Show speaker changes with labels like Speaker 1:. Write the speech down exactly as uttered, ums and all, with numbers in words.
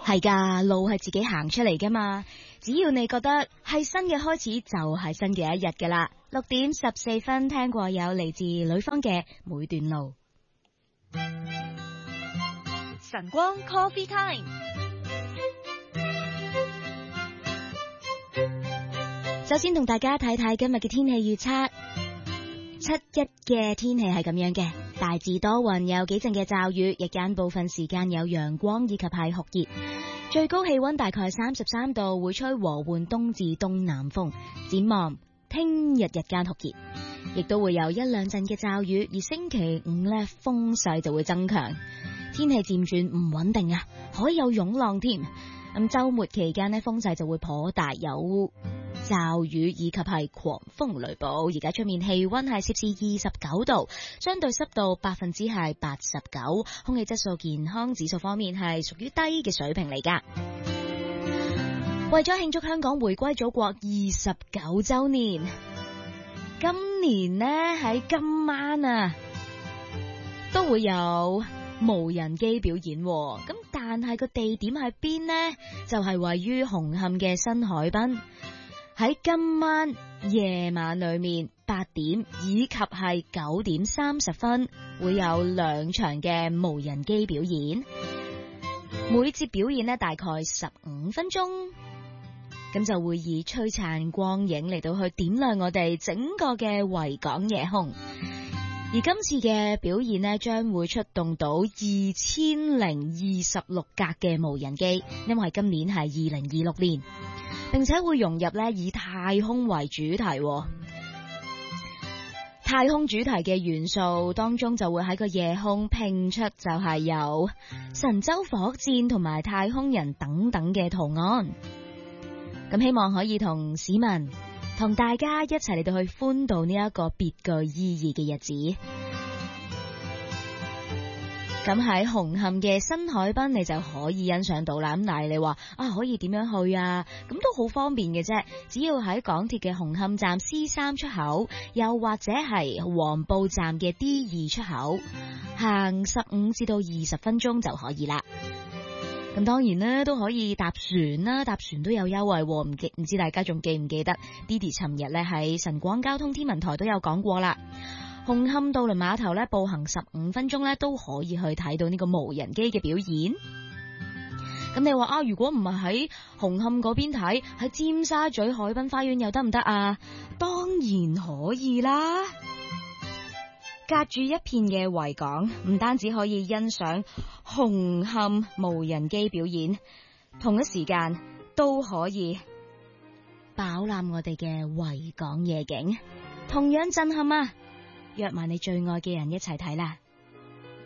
Speaker 1: 係㗎，路係自己行出嚟㗎嘛。只要你覺得係新嘅開始，就係新嘅一日㗎啦。六點十四分，聽過有嚟自呂方嘅每段路。
Speaker 2: 晨光 Coffee Time。
Speaker 1: 首先同大家睇睇今日嘅天氣預測。七一嘅天氣係咁樣嘅，大致多雲，有幾陣嘅驟雨，日間部分時間有陽光以及係酷熱，最高氣溫大概三十三度，會吹和緩東至東南風。展望聽日日間酷熱，亦都會有一兩陣嘅驟雨，而星期五呢，風勢就會增強，天氣漸轉唔穩定啊，可以有湧浪添。咁週末期間呢，風勢就會頗大，有驟雨以及係狂風雷暴。而家出面氣溫係攝氏二十九度，相對濕度百分之係八十九，空氣質素健康指數方面係屬於低嘅水平嚟㗎。為咗慶祝香港回歸祖國二十九周年，今年呢喺今晚啊都會有無人機表演，咁但係個地點喺邊呢？就係位於紅磡嘅新海濱。喺今晚夜晚裏面八點以及係九點三十分會有兩場嘅無人機表演，每節表演呢大概十五分鐘，咁就會以璀璨光影嚟到去點亮我哋整個嘅維港夜空。而今次嘅表演呢，將會出動到二千零二十六架嘅無人機，因為今年係二零二六年，並且會融入呢以太空為主題。太空主題嘅元素當中就會喺個夜空拼出就係有神舟火箭同埋太空人等等嘅圖案。咁希望可以同市民同大家一齊嚟到去歡度呢一個別具意義嘅日子。咁喺紅磡嘅新海濱你就可以欣賞到啦。咁但係你話啊可以點樣去啊？咁都好方便嘅啫，只要喺港鐵嘅紅磡站 C 三出口，又或者係黃埔站嘅 D 二出口，行十五至到二十分鐘就可以啦。咁當然咧都可以搭船啦，搭船都有優惠，唔記唔知大家仲記唔記得 Didi 尋日咧喺晨廣交通天文台都有講過啦。紅磡渡輪碼頭咧步行十五分鐘咧都可以去睇到呢個無人機嘅表演。咁你話啊，如果唔係喺紅磡嗰邊睇，喺尖沙咀海濱花園又得唔得啊？當然可以啦。隔住一片嘅維港，唔單止可以欣賞紅磡無人機表演，同一時間都可以飽覽我哋嘅維港夜景，同樣震撼啊！約埋你最愛嘅人一齊睇啦！